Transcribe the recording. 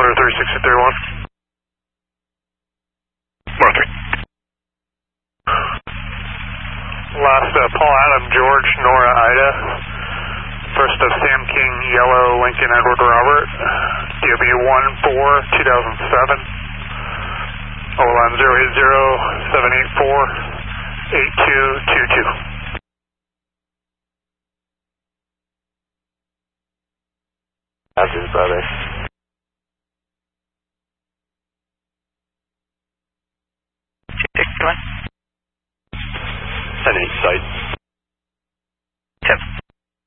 36031. 103. Last Paul Adam George Nora Ida. First of Sam King Yellow Lincoln Edward Robert. DW14 2007. OLM 080-784-8222. How's his brother?